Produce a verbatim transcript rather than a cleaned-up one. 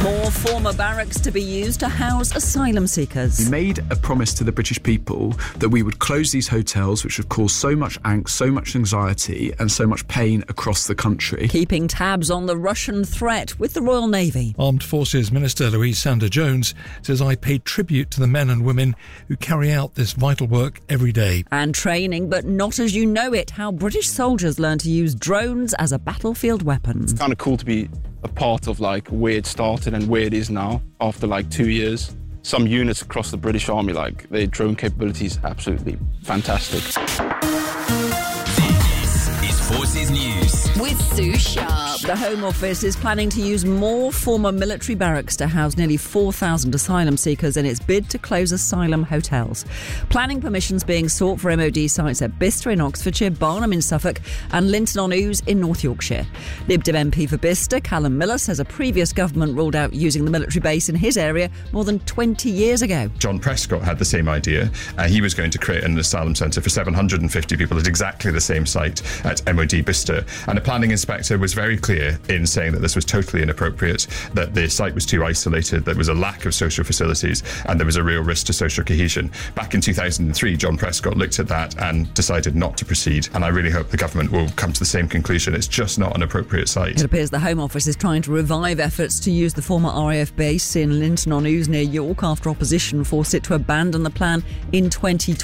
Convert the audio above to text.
More former barracks to be used to house asylum seekers. We made a promise to the British people that we would close these hotels, which would cause so much angst, so much anxiety and so much pain across the country. Keeping tabs on the Russian threat with the Royal Navy. Armed Forces Minister Louise Sanders-Jones says, I pay tribute to the men and women who carry out this vital work every day. And training, but not as you know it, how British soldiers learn to use drones as a battlefield weapon. It's kind of cool to be a part of like where it started and where it is now after like two years. Some units across the British Army, like their drone capabilities, absolutely fantastic. This is Forces News with Sue Sharp. The Home Office is planning to use more former military barracks to house nearly four thousand asylum seekers in its bid to close asylum hotels. Planning permissions being sought for M O D sites at Bicester in Oxfordshire, Barnham in Suffolk and Linton-on-Ouse in North Yorkshire. Lib Dem M P for Bicester, Callum Miller, says a previous government ruled out using the military base in his area more than twenty years ago. John Prescott had the same idea. Uh, he was going to create an asylum centre for seven hundred fifty people at exactly the same site at M O D Bicester. And a planning inspector was very clear in saying that this was totally inappropriate, that the site was too isolated, there was a lack of social facilities and there was a real risk to social cohesion. Back in two thousand three, John Prescott looked at that and decided not to proceed. And I really hope the government will come to the same conclusion. It's just not an appropriate site. It appears the Home Office is trying to revive efforts to use the former R A F base in Linton-on-Ouse near York after opposition forced it to abandon the plan in twenty twenty.